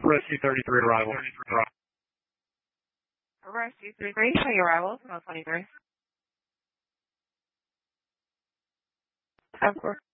Rescue 33 arrival. Rescue 33, show your arrival, 23. Of course.